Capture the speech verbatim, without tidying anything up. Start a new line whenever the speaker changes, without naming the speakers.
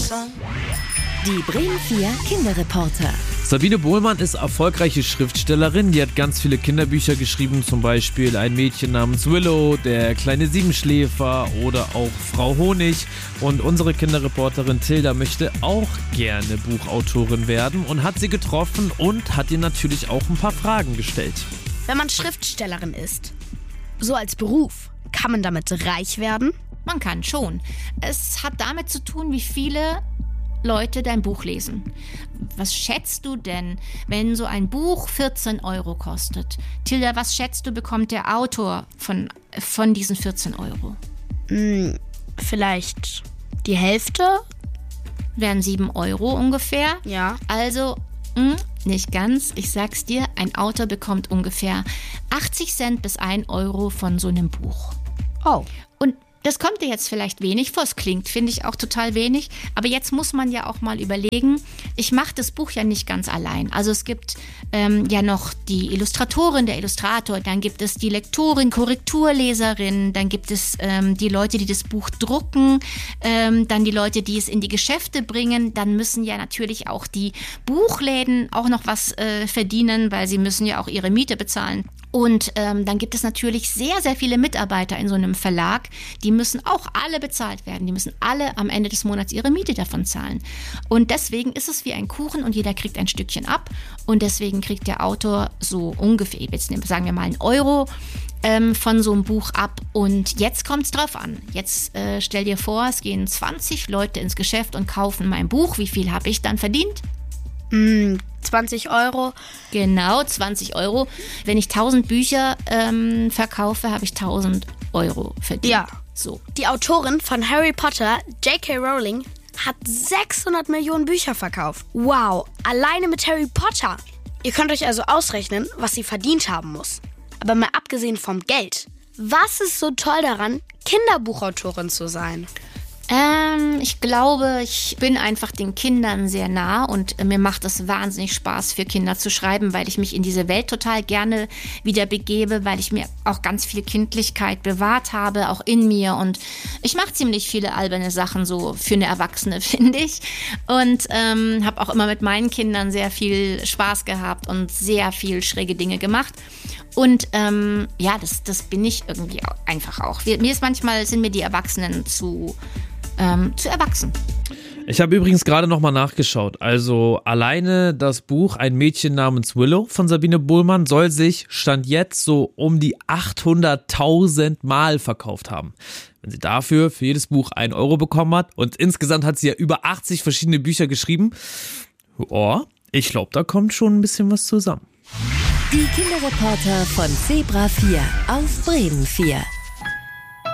Die Bremen vier Kinderreporter.
Sabine Bohlmann ist erfolgreiche Schriftstellerin, die hat ganz viele Kinderbücher geschrieben, zum Beispiel Ein Mädchen namens Willow, Der kleine Siebenschläfer oder auch Frau Honig. Und unsere Kinderreporterin Tilda möchte auch gerne Buchautorin werden und hat sie getroffen und hat ihr natürlich auch ein paar Fragen gestellt.
Wenn man Schriftstellerin ist, so als Beruf, kann man damit reich werden?
Man kann schon. Es hat damit zu tun, wie viele Leute dein Buch lesen. Was schätzt du denn, wenn so ein Buch vierzehn Euro kostet? Tilda, was schätzt du, bekommt der Autor von, von diesen vierzehn Euro?
Hm, vielleicht die Hälfte?
Wären sieben Euro ungefähr.
Ja.
Also, mh, nicht ganz. Ich sag's dir, ein Autor bekommt ungefähr achtzig Cent bis ein Euro von so einem Buch.
Oh.
Und das kommt dir jetzt vielleicht wenig vor, es klingt, finde ich auch total wenig, aber jetzt muss man ja auch mal überlegen, ich mache das Buch ja nicht ganz allein. Also es gibt ähm, ja noch die Illustratorin, der Illustrator, dann gibt es die Lektorin, Korrekturleserin, dann gibt es ähm, die Leute, die das Buch drucken, ähm, dann die Leute, die es in die Geschäfte bringen, dann müssen ja natürlich auch die Buchläden auch noch was äh, verdienen, weil sie müssen ja auch ihre Miete bezahlen. Und ähm, dann gibt es natürlich sehr, sehr viele Mitarbeiter in so einem Verlag, die müssen auch alle bezahlt werden. Die müssen alle am Ende des Monats ihre Miete davon zahlen. Und deswegen ist es wie ein Kuchen und jeder kriegt ein Stückchen ab. Und deswegen kriegt der Autor so ungefähr, jetzt sagen wir mal einen Euro ähm, von so einem Buch ab. Und jetzt kommt es drauf an. Jetzt äh, stell dir vor, es gehen zwanzig Leute ins Geschäft und kaufen mein Buch. Wie viel habe ich dann verdient?
Mm, zwanzig Euro.
Genau, zwanzig Euro. Wenn ich tausend Bücher ähm, verkaufe, habe ich tausend Euro verdient.
Ja.
So.
Die Autorin von Harry Potter, J K Rowling, hat sechshundert Millionen Bücher verkauft. Wow, alleine mit Harry Potter. Ihr könnt euch also ausrechnen, was sie verdient haben muss. Aber mal abgesehen vom Geld, was ist so toll daran, Kinderbuchautorin zu sein?
Ähm, ich glaube, ich bin einfach den Kindern sehr nah und äh, mir macht es wahnsinnig Spaß, für Kinder zu schreiben, weil ich mich in diese Welt total gerne wieder begebe, weil ich mir auch ganz viel Kindlichkeit bewahrt habe, auch in mir, und ich mache ziemlich viele alberne Sachen so für eine Erwachsene, finde ich, und ähm, habe auch immer mit meinen Kindern sehr viel Spaß gehabt und sehr viel schräge Dinge gemacht. Und ähm, ja, das, das bin ich irgendwie auch, einfach auch. Wir, mir ist manchmal, sind mir die Erwachsenen zu, ähm, zu erwachsen.
Ich habe übrigens gerade nochmal nachgeschaut. Also alleine das Buch Ein Mädchen namens Willow von Sabine Bohlmann soll sich, Stand jetzt, so um die achthunderttausend Mal verkauft haben. Wenn sie dafür für jedes Buch einen Euro bekommen hat und insgesamt hat sie ja über achtzig verschiedene Bücher geschrieben. Oh, ich glaube, da kommt schon ein bisschen was zusammen.
Die Kinderreporter von Zebra vier auf Bremen vier.